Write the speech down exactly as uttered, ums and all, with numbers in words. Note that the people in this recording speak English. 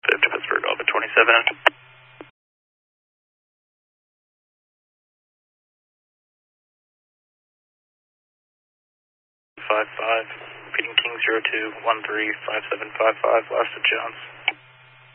to Pittsburgh, Alpha twenty-seven. Five five, repeating King zero two one three five seven five five, last to Jones.